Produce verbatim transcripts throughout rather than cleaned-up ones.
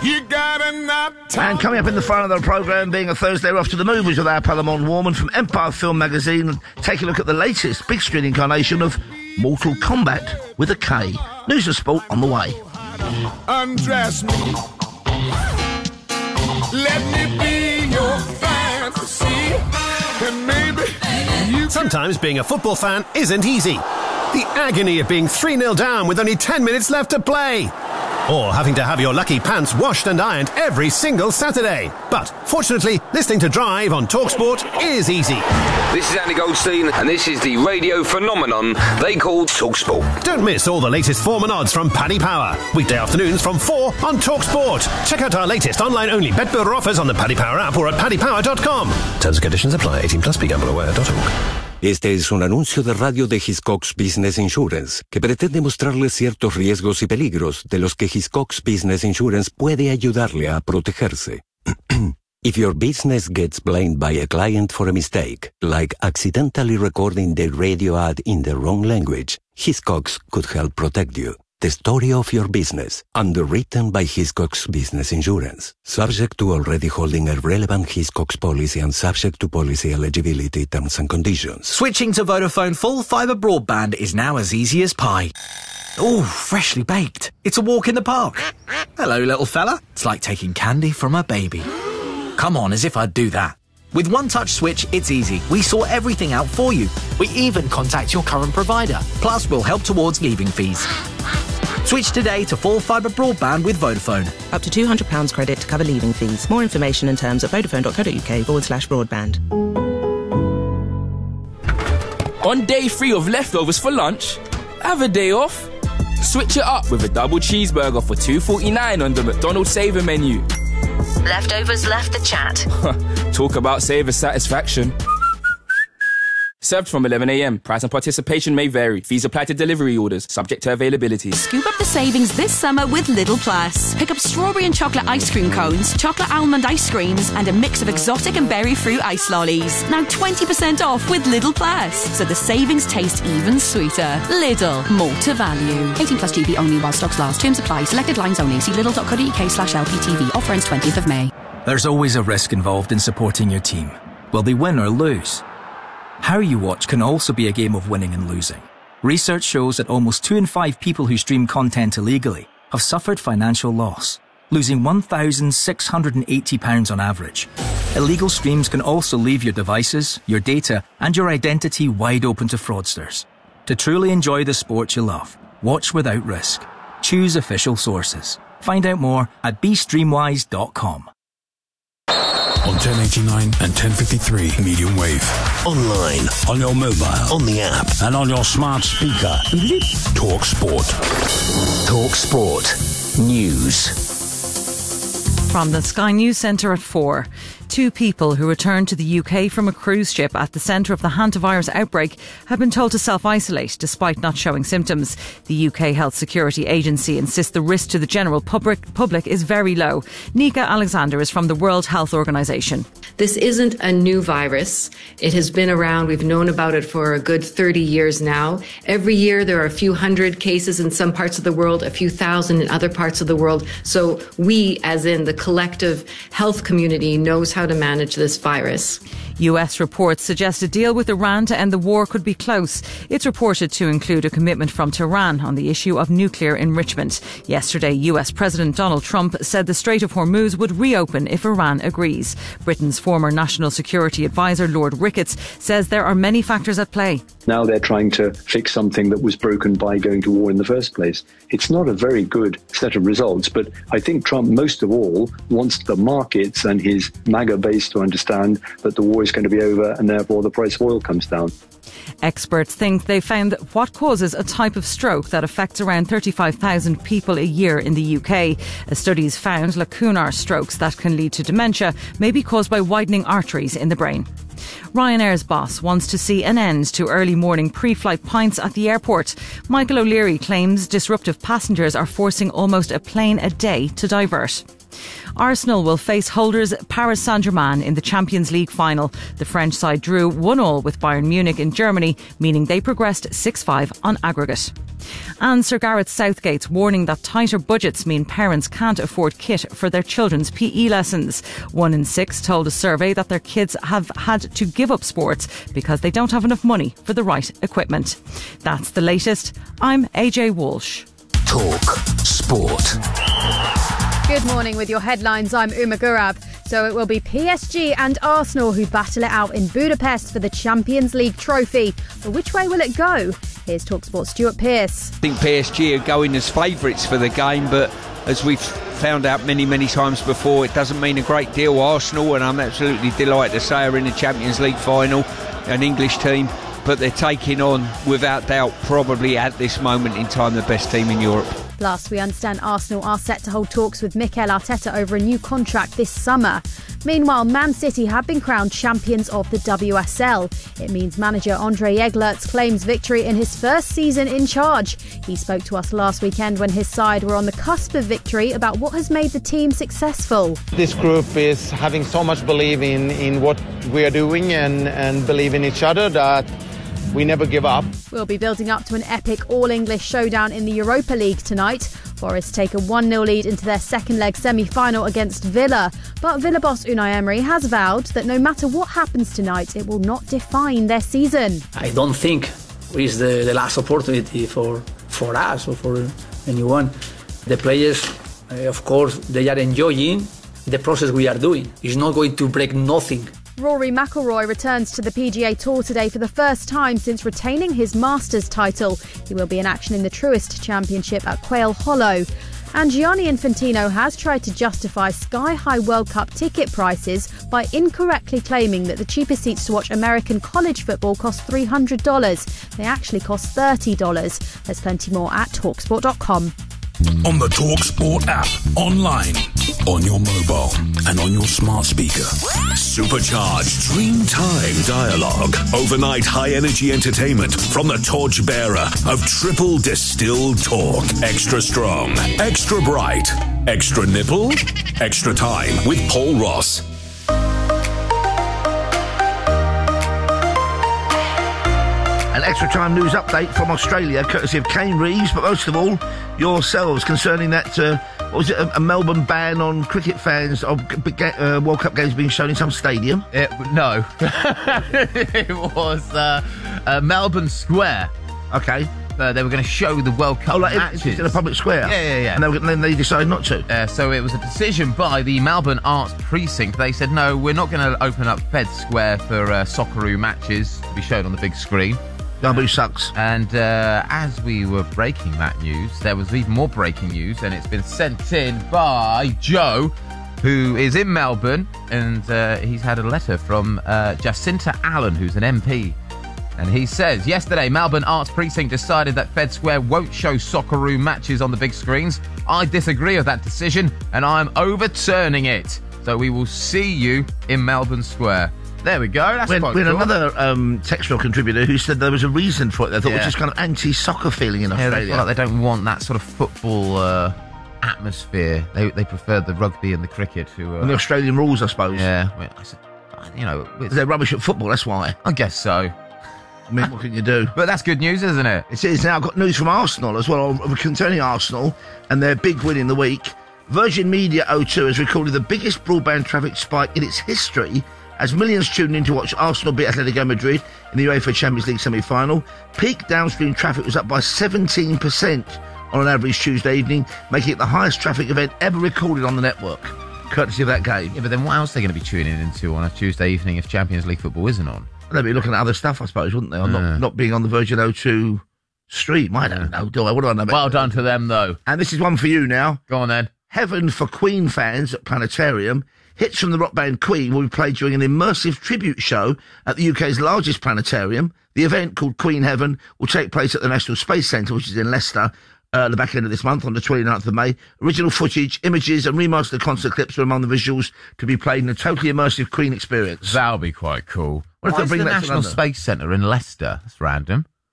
You gotta not talk. And coming up in the final of the programme, being a Thursday, we're off to the movies with our pal Lamont Warman from Empire Film Magazine and take a look at the latest big screen incarnation of Mortal Kombat with a K. News and sport on the way. Undress me. Let me be your fantasy. And maybe you... Sometimes being a football fan isn't easy. The agony of being three nil down with only ten minutes left to play. Or having to have your lucky pants washed and ironed every single Saturday. But, fortunately, listening to Drive on TalkSport is easy. This is Andy Goldstein, and this is the radio phenomenon they call TalkSport. Don't miss all the latest form and odds from Paddy Power. Weekday afternoons from four on TalkSport. Check out our latest online-only bet builder offers on the Paddy Power app or at paddy power dot com. Terms and conditions apply. eighteen plus, be gamble aware dot org. Este es un anuncio de radio de Hiscox Business Insurance, que pretende mostrarle ciertos riesgos y peligros de los que Hiscox Business Insurance puede ayudarle a protegerse. If your business gets blamed by a client for a mistake, like accidentally recording the radio ad in the wrong language, Hiscox could help protect you. The story of your business, underwritten by Hiscox Business Insurance. Subject to already holding a relevant Hiscox policy and subject to policy eligibility terms and conditions. Switching to Vodafone full fibre broadband is now as easy as pie. Ooh, freshly baked. It's a walk in the park. Hello, little fella. It's like taking candy from a baby. Come on, as if I'd do that. With One Touch Switch, it's easy. We sort everything out for you. We even contact your current provider. Plus, we'll help towards leaving fees. Switch today to full fibre broadband with Vodafone. Up to two hundred pounds credit to cover leaving fees. More information and terms at vodafone.co.uk forward slash broadband. On day three of leftovers for lunch, have a day off. Switch it up with a double cheeseburger for two forty-nine on the McDonald's Saver menu. Leftovers left the chat. Talk about Saver satisfaction. Served from eleven a.m. Price and participation may vary. Fees apply to delivery orders, subject to availability. Scoop up the savings this summer with Lidl Plus. Pick up strawberry and chocolate ice cream cones, chocolate almond ice creams, and a mix of exotic and berry fruit ice lollies. Now twenty percent off with Lidl Plus, so the savings taste even sweeter. Lidl, more to value. eighteen plus G B only while stocks last. Terms apply. Selected lines only. See lidl.co.uk slash LPTV. Offer ends twentieth of May. There's always a risk involved in supporting your team. Will they win or lose? How you watch can also be a game of winning and losing. Research shows that almost two in five people who stream content illegally have suffered financial loss, losing one thousand six hundred eighty pounds on average. Illegal streams can also leave your devices, your data, and your identity wide open to fraudsters. To truly enjoy the sport you love, watch without risk. Choose official sources. Find out more at be streamwise dot com. On ten eighty-nine and ten fifty-three medium wave. Online, on your mobile, on the app, and on your smart speaker. Talk Sport. Talk Sport. News. From the Sky News Centre at four. Two people who returned to the U K from a cruise ship at the centre of the hantavirus outbreak have been told to self-isolate despite not showing symptoms. The U K Health Security Agency insists the risk to the general public, public is very low. Nika Alexander is from the World Health Organization. This isn't a new virus. It has been around. We've known about it for a good thirty years now. Every year there are a few hundred cases in some parts of the world, a few thousand in other parts of the world. So we, as in the collective health community, knows how to manage this virus. U S reports suggest a deal with Iran to end the war could be close. It's reported to include a commitment from Tehran on the issue of nuclear enrichment. Yesterday, U S President Donald Trump said the Strait of Hormuz would reopen if Iran agrees. Britain's former National Security Advisor, Lord Ricketts, says there are many factors at play. Now they're trying to fix something that was broken by going to war in the first place. It's not a very good set of results, but I think Trump, most of all, wants the markets and his MAGA base to understand that the war is going to be over and therefore the price of oil comes down. Experts think they found what causes a type of stroke that affects around thirty-five thousand people a year in the U K. A study's found lacunar strokes that can lead to dementia may be caused by widening arteries in the brain. Ryanair's boss wants to see an end to early morning pre-flight pints at the airport. Michael O'Leary claims disruptive passengers are forcing almost a plane a day to divert. Arsenal will face holders Paris Saint-Germain in the Champions League final. The French side drew one all with Bayern Munich in Germany, meaning they progressed six five on aggregate. And Sir Gareth Southgate's warning that tighter budgets mean parents can't afford kit for their children's P E lessons. One in six told a survey that their kids have had to give up sports because they don't have enough money for the right equipment. That's the latest. I'm A J Walsh. Talk Sport. Good morning with your headlines. I'm Uma Gurab. So it will be P S G and Arsenal who battle it out in Budapest for the Champions League trophy. But which way will it go? Here's TalkSport's Stuart Pearce. I think P S G are going as favourites for the game, but as we've found out many, many times before, it doesn't mean a great deal. Arsenal, and I'm absolutely delighted to say, are in the Champions League final, an English team, but they're taking on, without doubt, probably at this moment in time, the best team in Europe. Plus, we understand Arsenal are set to hold talks with Mikel Arteta over a new contract this summer. Meanwhile, Man City have been crowned champions of the W S L. It means manager Andre Eglerts claims victory in his first season in charge. He spoke to us last weekend when his side were on the cusp of victory about what has made the team successful. This group is having so much belief in, in what we are doing and, and believe in each other that we never give up. We'll be building up to an epic all-English showdown in the Europa League tonight. Forest take a one nil lead into their second leg semi-final against Villa. But Villa boss Unai Emery has vowed that no matter what happens tonight, it will not define their season. I don't think it's the, the last opportunity for, for us or for anyone. The players, uh, of course, they are enjoying the process we are doing. It's not going to break nothing. Rory McIlroy returns to the P G A Tour today for the first time since retaining his Masters title. He will be in action in the Truist Championship at Quail Hollow. And Gianni Infantino has tried to justify sky-high World Cup ticket prices by incorrectly claiming that the cheapest seats to watch American college football cost three hundred dollars. They actually cost thirty dollars. There's plenty more at talksport dot com. On the TalkSport app, online, on your mobile, and on your smart speaker. Supercharged Dreamtime Dialogue. Overnight high-energy entertainment from the torchbearer of triple distilled talk. Extra strong, extra bright, extra nipple, extra time with Paul Ross. An extra time news update from Australia, courtesy of Kane Reeves, but most of all, yourselves, concerning that, uh, what was it, a, a Melbourne ban on cricket fans of uh, World Cup games being shown in some stadium? It, no. It was uh, uh, Melbourne Square. Okay. Uh, they were going to show the World Cup oh, like matches. in a public square? Yeah, yeah, yeah. And, they were, and then they decided not to? Uh, so it was a decision by the Melbourne Arts Precinct. They said, no, we're not going to open up Fed Square for uh, Socceroo matches to be shown on the big screen. W sucks. And uh, as we were breaking that news, there was even more breaking news, and it's been sent in by Joe, who is in Melbourne, and uh, he's had a letter from uh, Jacinta Allen, who's an M P. And he says, yesterday, Melbourne Arts Precinct decided that Fed Square won't show Socceroo matches on the big screens. I disagree with that decision, and I'm overturning it. So we will see you in Melbourne Square. There we go. That's we had, quite we had cool. another um, textual contributor who said there was a reason for it. They thought Yeah. it was just kind of anti-soccer feeling in Yeah, Australia. they feel like they don't want that sort of football uh, atmosphere. They they prefer the rugby and the cricket. To, uh, and the Australian rules, I suppose. Yeah. Well, I said, you know, they're rubbish at football, that's why. I guess so. I mean, what can you do? But that's good news, isn't it? It is. Now, I've got news from Arsenal as well, concerning Arsenal and their big win in the week. Virgin Media O two has recorded the biggest broadband traffic spike in its history as millions tuned in to watch Arsenal beat Atletico Madrid in the UEFA Champions League semi-final. Peak downstream traffic was up by seventeen percent on an average Tuesday evening, making it the highest traffic event ever recorded on the network, courtesy of that game. Yeah, but then what else are they going to be tuning into on a Tuesday evening if Champions League football isn't on? They'd be looking at other stuff, I suppose, wouldn't they? Or Yeah. not, not being on the Virgin O two stream. I don't know, do I? What do I know about Well done to them, though. And this is one for you now. Go on, then. Heaven for Queen fans at Planetarium. Hits from the rock band Queen will be played during an immersive tribute show at the U K's largest planetarium. The event, called Queen Heaven, will take place at the National Space Centre, which is in Leicester, uh, at the back end of this month, on the twenty-ninth of May. Original footage, images and remastered concert clips are among the visuals to be played in a totally immersive Queen experience. That'll be quite cool. What if Why they is bring the that to National London? Space Centre in Leicester? That's random.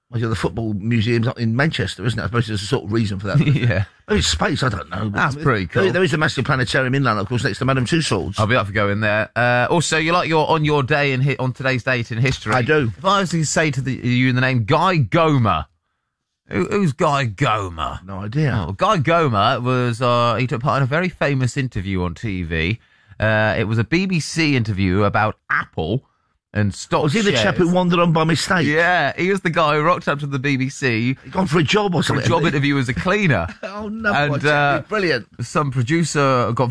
Well, yeah, the football museum's up in Manchester, isn't it? I suppose there's a sort of reason for that. Yeah. Maybe it's space, I don't know. That's pretty cool. There, there is a massive planetarium in London, of course, next to Madame Tussauds. I'll be up for going there. Uh, also, you like your on your day in hi- on today's date in history. I do. If I was to say to the, you the name Guy Gomer, who, who's Guy Gomer? No idea. Oh, Guy Gomer was uh, he took part in a very famous interview on T V. Uh, it was a B B C interview about Apple and stock Was he the shares. chap who wandered on by mistake? Yeah, he was the guy who rocked up to the B B C. He'd gone for a job or For something. a job interview as a cleaner. Oh, no. And, what- uh, brilliant. Some producer got